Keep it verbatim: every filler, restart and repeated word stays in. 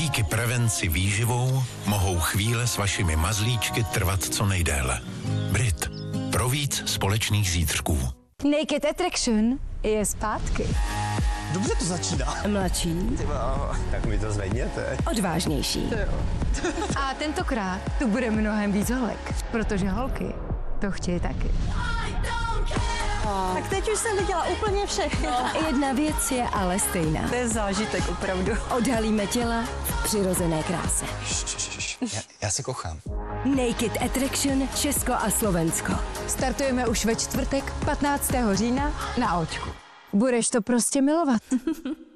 Díky prevenci výživou mohou chvíle s vašimi mazlíčky trvat co nejdéle. Brit. Pro víc společných zítřků. Naked Attraction je zpátky. Dobře to začíná. Mladší. Tyba, tak mi to zvedněte. Odvážnější. A tentokrát tu bude mnohem víc holek, protože holky to chtějí taky. Tak teď už jsem viděla úplně všechno. Jedna věc je ale stejná. To je zážitek opravdu. Odhalíme těla v přirozené kráse. Já, já se kochám. Naked Attraction Česko a Slovensko. Startujeme už ve čtvrtek patnáctého října na Očku. Budeš to prostě milovat.